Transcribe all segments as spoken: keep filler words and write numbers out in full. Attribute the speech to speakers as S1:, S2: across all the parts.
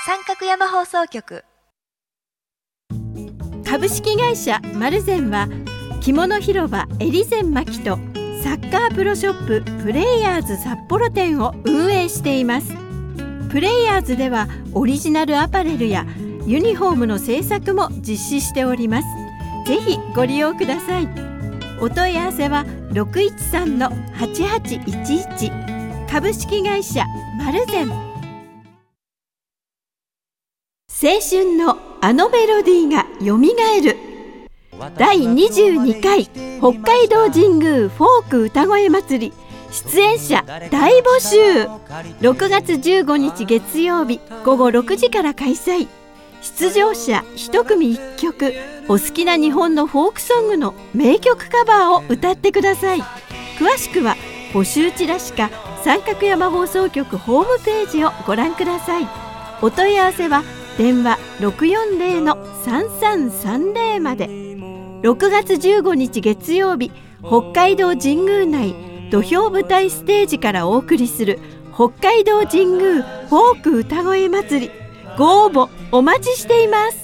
S1: 三角山放送局。
S2: 株式会社マルゼンは着物広場エリゼンマキとサッカープロショッププレイヤーズ札幌店を運営しています。プレイヤーズではオリジナルアパレルやユニフォームの製作も実施しております。ぜひご利用ください。お問い合わせは ろくいちさん はちはちいちいち 株式会社マルゼン。青春のあのメロディーがよみがえるだいにじゅうにかい北海道神宮フォーク歌声祭り出演者大募集。ろくがつじゅうごにち月曜日ごごろくじから開催。出場者いち組いっきょく、お好きな日本のフォークソングの名曲カバーを歌ってください。詳しくは募集チラシか三角山放送局ホームページをご覧ください。お問い合わせは電話 ろくよんぜろ さんさんさんぜろ まで。ろくがつじゅうごにち月曜日、北海道神宮内土俵舞台ステージからお送りする北海道神宮フォーク歌声祭り、ご応募お待ちしています。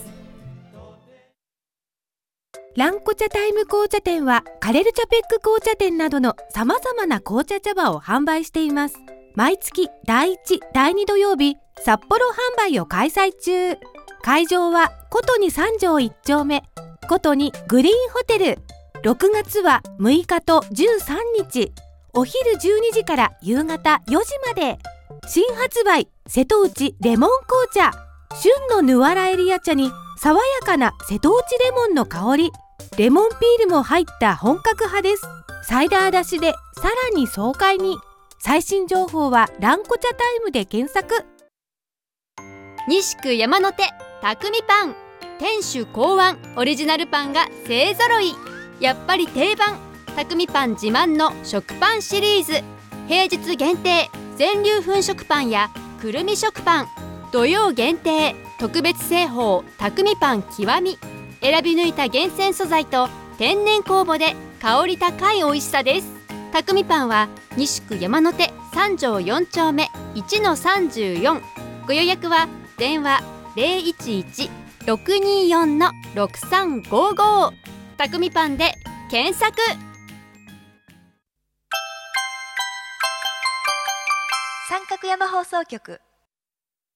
S3: ランコ茶タイム紅茶店はカレルチャペック紅茶店などのさまざまな紅茶茶葉を販売しています。毎月だいいち、だいに土曜日、札幌販売を開催中。会場はことに三条いっちょうめ、ことにグリーンホテル。ろくがつはむいかとじゅうさんにち、お昼じゅうにじから夕方よじまで。新発売瀬戸内レモン紅茶。旬のヌアラエリア茶に爽やかな瀬戸内レモンの香り、レモンピールも入った本格派です。サイダー出しでさらに爽快に。最新情報はランコ茶タイムで検索。
S4: 西区山の手匠パン、店主考案オリジナルパンが勢ぞろい。やっぱり定番匠パン自慢の食パンシリーズ。平日限定全粒粉食パンやくるみ食パン、土曜限定特別製法匠パン極み。選び抜いた厳選素材と天然酵母で香り高い美味しさです。匠パンは西区山の手三条よんちょうめ いちのさんじゅうよん。ご予約は電話 ゼロいちいち ろくによん ろくさんごご。匠パンで検索。
S1: 三角山放送局。